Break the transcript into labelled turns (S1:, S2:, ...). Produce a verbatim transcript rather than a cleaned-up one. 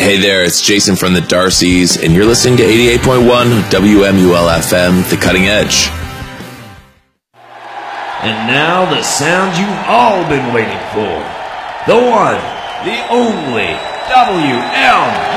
S1: Hey there, it's Jason from the Darcys, and you're listening to eighty-eight point one W M U L F M, The Cutting Edge.
S2: And now the sound you've all been waiting for. The one, the only W M